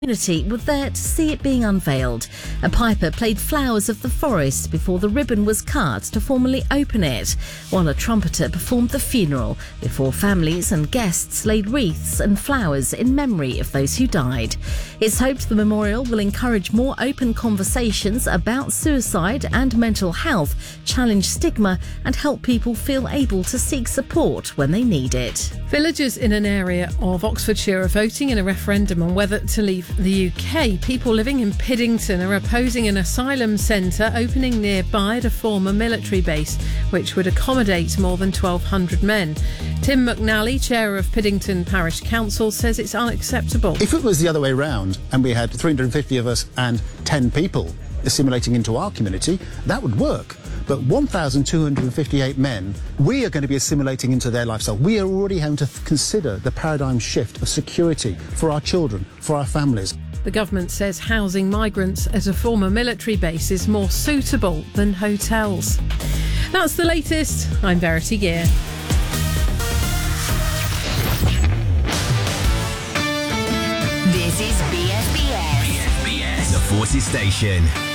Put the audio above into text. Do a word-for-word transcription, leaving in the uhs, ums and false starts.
community were there to see it being unveiled. A piper played Flowers of the Forest before the ribbon was cut to formally open it, while a trumpeter performed the funeral before families and guests laid wreaths and flowers in memory of those who died. It's hoped the memorial will encourage more open conversations about suicide and mental health, challenge stigma and help people feel able to seek support when they need it. Villagers in an area of Oxfordshire are voting in a referendum on whether to leave the U K. People living in Piddington are opposing an asylum centre opening nearby at a former military base, which would accommodate more than twelve hundred men. Tim McNally, chair of Piddington Parish Council, says it's unacceptable. If it was the other way round and we had three hundred fifty of us and ten people assimilating into our community, that would work. But one thousand two hundred fifty-eight men, we are going to be assimilating into their lifestyle. We are already having to th- consider the paradigm shift of security for our children, for our families. The government says housing migrants at a former military base is more suitable than hotels. That's the latest. I'm Verity Gear. This is B S B S. B S B S, the Forces Station.